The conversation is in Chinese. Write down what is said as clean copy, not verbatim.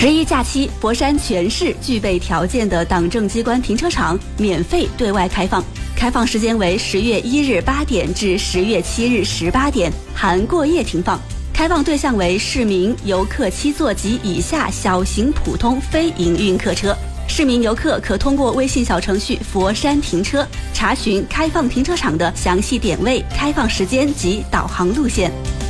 11假期，佛山全市具备条件的党政机关停车场免费对外开放，开放时间为10月1日8点至10月7日18点，含过夜停放。开放对象为市民、游客7座及以下小型普通非营运客车。市民游客可通过微信小程序“佛山停车”查询开放停车场的详细点位、开放时间及导航路线。